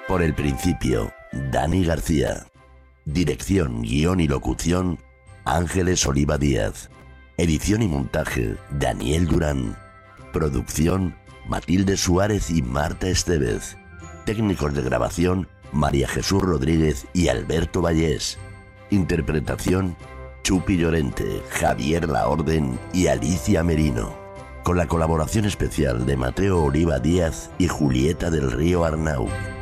Por el principio, Dani García. Dirección, guión y locución, Ángeles Oliva Díaz. Edición y montaje, Daniel Durán. Producción, Matilde Suárez y Marta Estevez. Técnicos de grabación, María Jesús Rodríguez y Alberto Vallés. Interpretación, Chupi Llorente, Javier Laorden y Alicia Merino. Con la colaboración especial de Mateo Oliva Díaz y Julieta del Río Arnau.